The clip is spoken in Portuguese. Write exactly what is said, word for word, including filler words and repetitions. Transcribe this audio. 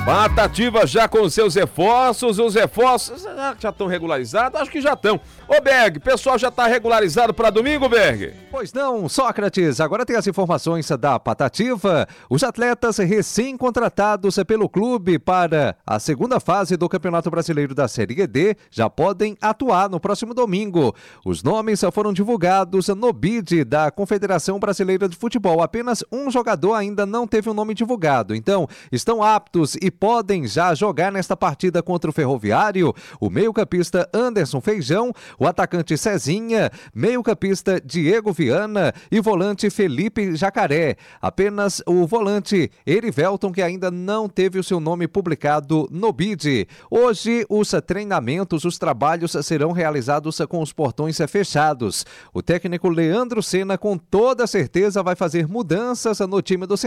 Patativa já com seus reforços, os reforços já estão regularizados? Acho que já estão. Ô Berg, pessoal já está regularizado para domingo, Berg? Pois não, Sócrates, agora tem as informações da Patativa. Os atletas recém-contratados pelo clube para a segunda fase do Campeonato Brasileiro da Série D já podem atuar no próximo domingo. Os nomes foram divulgados no B I D da Confederação Brasileira de Futebol. Apenas um jogador ainda não teve o nome divulgado, então estão aptos e podem já jogar nesta partida contra o Ferroviário o meio-campista Anderson Feijão, o atacante Cezinha, meio-campista Diego Viana e volante Felipe Jacaré. Apenas o volante Erivelton, que ainda não teve o seu nome publicado no B I D. Hoje, os treinamentos, os trabalhos serão realizados com os portões fechados. O técnico Leandro Senna, com toda certeza, vai fazer mudanças no time do